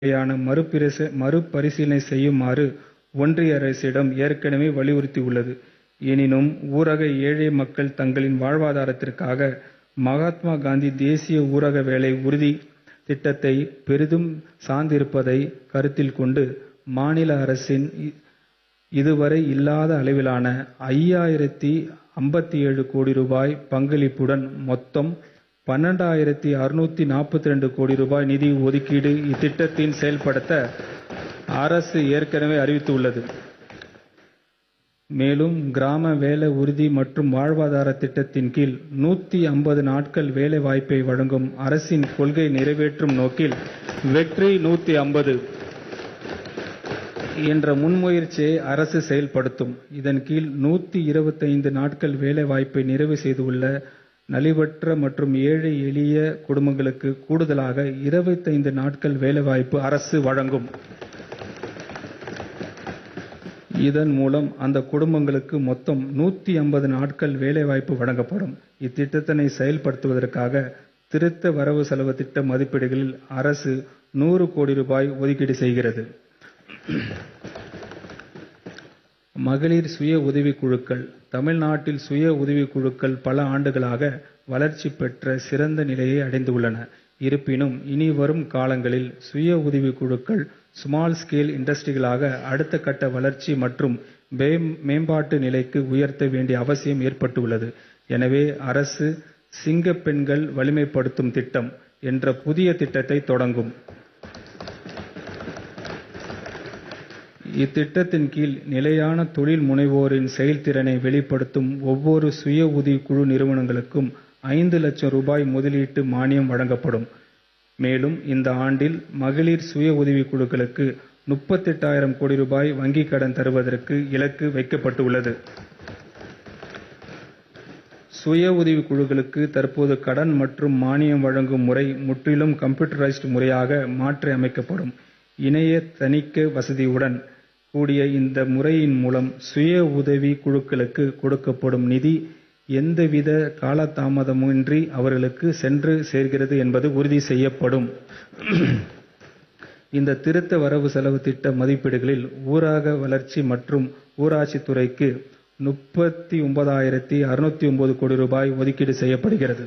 தேவையான மறுபரிசீலனை செய்யுமாறு ஒன்றிய அரசிடம் ஏற்கனவே வலியுறுத்தியுள்ளது. எனினும் ஊரக ஏழை மக்கள் தங்களின் வாழ்வாதாரத்திற்காக மகாத்மா காந்தி தேசிய ஊரக வேலை உறுதி திட்டத்தை பெரிதும் சார்ந்திருப்பதை கருத்தில் கொண்டு மாநில அரசின் இதுவரை இல்லாத அளவிலான 5057 கோடி ரூபாய் பங்களிப்புடன் மொத்தம் 12642 கோடி ரூபாய் நிதி ஒதுக்கீடு இத்திட்டத்தின் செயல்படுத்த அரசு ஏற்கனவே அறிவித்துள்ளது. மேலும் கிராம வேலை உறுதி மற்றும் வாழ்வாதார திட்டத்தின் கீழ் 150 நாட்கள் வேலை வாய்ப்பை வழங்கும் அரசின் கொள்கை நிறைவேற்றும் நோக்கில் வெற்றி 150 என்ற முன்முயற்சியை அரசு செயல்படுத்தும். இதன் கீழ் 125 நாட்கள் வேலை வாய்ப்பை நிறைவு செய்துள்ள நலிவற்ற மற்றும் ஏழை எளிய குடும்பங்களுக்கு கூடுதலாக 25 நாட்கள் வேலைவாய்ப்பு அரசு வழங்கும். இதன் மூலம் அந்த குடும்பங்களுக்கு மொத்தம் 150 நாட்கள் வேலைவாய்ப்பு வழங்கப்படும். இத்திட்டத்தினை செயல்படுத்துவதற்காக திருத்த வரவு செலவு திட்ட மதிப்பீடுகளில் அரசு 100 கோடி ரூபாய் ஒதுக்கீடு செய்கிறது. மகளிர் சுய உதவிக் குழுக்கள். தமிழ்நாட்டில் சுய உதவிக் குழுக்கள் பல ஆண்டுகளாக வளர்ச்சி பெற்ற சிறந்த நிலையை அடைந்துள்ளன. இருப்பினும் இனி வரும் காலங்களில் சுய உதவிக் குழுக்கள் ஸ்மால் ஸ்கேல் இண்டஸ்ட்ரிகளாக அடுத்த கட்ட வளர்ச்சி மற்றும் மேம்பாட்டு நிலைக்கு உயர்த்த வேண்டிய அவசியம் ஏற்பட்டுள்ளது. எனவே அரசு சிங்கப் பெண்கள் வலிமைப்படுத்தும் திட்டம் என்ற புதிய திட்டத்தை தொடங்கும். இத்திட்டத்தின் கீழ் நிலையான தொழில் முனைவோரின் செயல்திறனை வெளிப்படுத்தும் ஒவ்வொரு சுய உதவிக் குழு நிறுவனங்களுக்கும் 5 லட்சம் ரூபாய் முதலீட்டு மானியம் வழங்கப்படும். மேலும் இந்த ஆண்டில் மகளிர் சுய உதவிக் குழுக்களுக்கு 38,000 கோடி ரூபாய் வங்கிக் கடன் தருவதற்கு இலக்கு வைக்கப்பட்டுள்ளது. சுய உதவிக் குழுக்களுக்கு தற்போது கடன் மற்றும் மானியம் வழங்கும் முறை முற்றிலும் கம்ப்யூட்டரைஸ்டு முறையாக மாற்றி அமைக்கப்படும். இணைய தணிக்கை வசதியுடன் கூடிய இந்த முறையின் மூலம் சுய உதவி குழுக்களுக்கு கொடுக்கப்படும் நிதி எந்தவித காலதாமதமின்றி அவர்களுக்கு சென்று சேர்கிறது என்பது உறுதி செய்யப்படும். இந்த திருத்த வரவு செலவு திட்ட மதிப்பீடுகளில் ஊரக வளர்ச்சி மற்றும் ஊராட்சித் துறைக்கு 39,609 கோடி ரூபாய் ஒதுக்கீடு செய்யப்படுகிறது.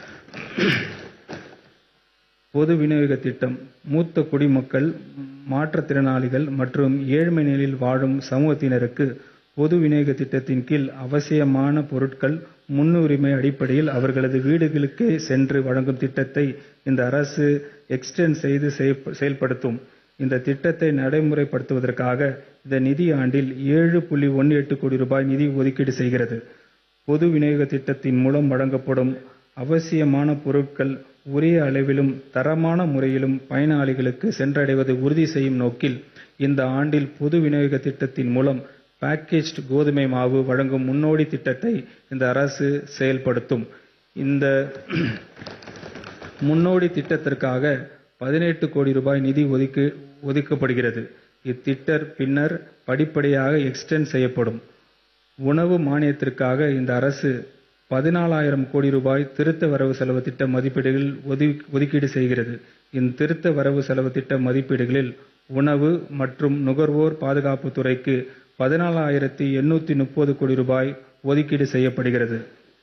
பொது விநியோக திட்டம். மூத்த குடிமக்கள், மாற்றுத்திறனாளிகள் மற்றும் ஏழ்மை நிலையில் வாழும் சமூகத்தினருக்கு பொது விநியோக திட்டத்தின் கீழ் அவசியமான பொருட்கள் முன்னுரிமை அடிப்படையில் அவர்களது வீடுகளுக்கே சென்று வழங்கும் திட்டத்தை இந்த அரசு எக்ஸ்டெண்ட் செய்து செயல்படுத்தும். இந்த திட்டத்தை நடைமுறைப்படுத்துவதற்காக இந்த நிதி ஆண்டில் 7.18 கோடி ரூபாய் நிதி ஒதுக்கீடு செய்கிறது. பொது விநியோக திட்டத்தின் மூலம் வழங்கப்படும் அவசியமான பொருட்கள் உரிய அளவிலும் தரமான முறையிலும் பயனாளிகளுக்கு சென்றடைவதை உறுதி செய்யும் நோக்கில் இந்த ஆண்டில் பொது விநியோக திட்டத்தின் மூலம் பேக்கேஜ்டு கோதுமை மாவு வழங்கும் முன்னோடி திட்டத்தை இந்த அரசு செயல்படுத்தும். இந்த முன்னோடி திட்டத்திற்காக 18 கோடி ரூபாய் நிதி ஒதுக்கப்படுகிறது. இத்திட்டம் பின்னர் படிப்படியாக எக்ஸ்டெண்ட் செய்யப்படும். உணவு மானியத்திற்காக இந்த அரசு 14,000 கோடி ரூபாய் திருத்த வரவு செலவு திட்ட மதிப்பீடுகளில் ஒதுக்கீடு செய்கிறது. இந்த திருத்த வரவு செலவு திட்ட மதிப்பீடுகளில் உணவு மற்றும் நுகர்வோர் பாதுகாப்பு துறைக்கு 14,830 கோடி ரூபாய் ஒதுக்கீடு செய்யப்படுகிறது.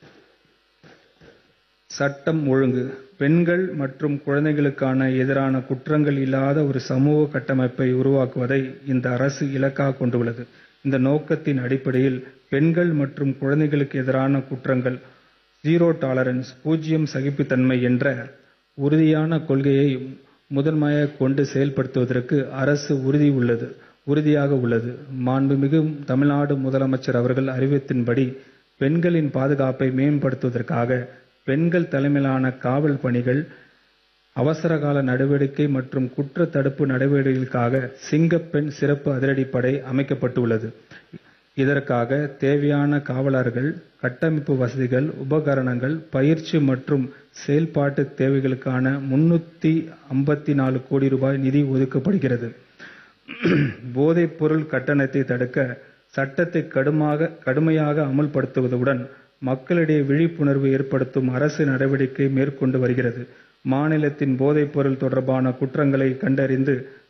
சட்டம் ஒழுங்கு. பெண்கள் மற்றும் குழந்தைகளுக்கான எதிரான குற்றங்கள் இல்லாத ஒரு சமூக கட்டமைப்பை உருவாக்குவதை இந்த அரசு இலக்காக கொண்டுள்ளது. இந்த நோக்கத்தின் அடிப்படையில் பெண்கள் மற்றும் குழந்தைகளுக்கு எதிரான குற்றங்கள் ஜீரோ டாலரன்ஸ் பூஜ்ஜியம் சகிப்புத்தன்மை என்ற உறுதியான கொள்கையை முதன்மையாக கொண்டு செயல்படுத்துவதற்கு அரசு உறுதியாக உள்ளது. மாண்புமிகு தமிழ்நாடு முதலமைச்சர் அவர்கள் அறிவித்தின்படி பெண்களின் பாதுகாப்பை மேம்படுத்துவதற்காக பெண்கள் தலைமையிலான காவல் பணிகள், அவசரகால நடவடிக்கை மற்றும் குற்ற தடுப்பு நடவடிக்கைகளுக்காக சிங்கப்பெண் சிறப்பு அதிரடிப்படை அமைக்கப்பட்டுள்ளது. இதற்காக தேவையான காவலர்கள், கட்டமைப்பு வசதிகள், உபகரணங்கள், பயிற்சி மற்றும் செயல்பாட்டு தேவைகளுக்கான 354 கோடி ரூபாய் நிதி ஒதுக்கப்படுகிறது. போதைப் பொருள் கட்டணத்தை தடுக்க சட்டத்தை கடுமையாக அமல்படுத்துவதுடன் மக்களிடையே விழிப்புணர்வு ஏற்படுத்தும் அரசு நடவடிக்கை மேற்கொண்டு வருகிறது. மாநிலத்தின் போதைப் பொருள் தொடர்பான குற்றங்களை கண்டறிந்து